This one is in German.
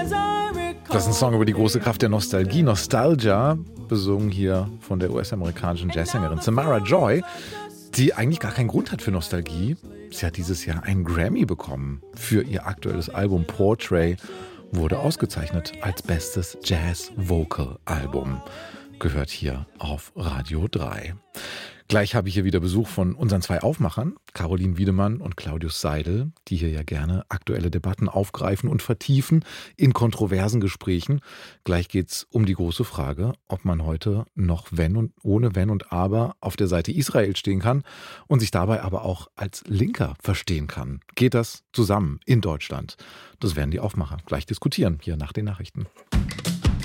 Das ist ein Song über die große Kraft der Nostalgie. Nostalgia, besungen hier von der US-amerikanischen Jazzsängerin Samara Joy, die eigentlich gar keinen Grund hat für Nostalgie. Sie hat dieses Jahr einen Grammy bekommen für ihr aktuelles Album Portrait, wurde ausgezeichnet als bestes Jazz-Vocal-Album. Gehört hier auf Radio 3. Gleich habe ich hier wieder Besuch von unseren zwei Aufmachern, Caroline Wiedemann und Claudius Seidel, die hier ja gerne aktuelle Debatten aufgreifen und vertiefen in kontroversen Gesprächen. Gleich geht es um die große Frage, ob man heute noch ohne Wenn und Aber auf der Seite Israel stehen kann und sich dabei aber auch als Linker verstehen kann. Geht das zusammen in Deutschland? Das werden die Aufmacher gleich diskutieren, hier nach den Nachrichten.